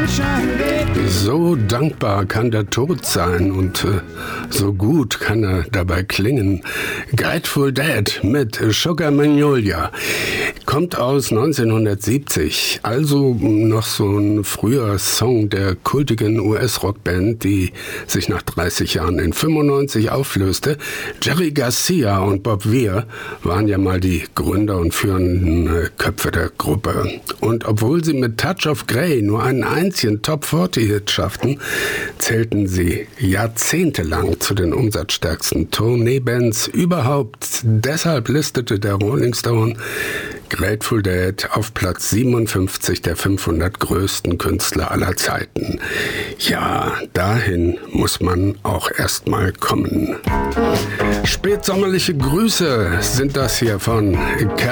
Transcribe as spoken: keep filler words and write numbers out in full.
So dankbar kann der Tod sein und äh, so gut kann er dabei klingen. Grateful Dead mit Sugar Magnolia kommt aus neunzehnhundertsiebzig, also noch so ein früher Song der kultigen U S-Rockband, die sich nach dreißig Jahren in fünfundneunzig auflöste. Jerry Garcia und Bob Weir waren ja mal die Gründer und führenden äh, Köpfe der Gruppe. Und obwohl sie mit Touch of Grey nur einen einzigen Top vierzig Hit schafften, zählten sie jahrzehntelang zu den umsatzstärksten Tourneebands überhaupt. Deshalb listete der Rolling Stone Grateful Dead auf Platz siebenundfünfzig der fünfhundert größten Künstler aller Zeiten. Ja, dahin muss man auch erstmal kommen. Spätsommerliche Grüße sind das hier von Cat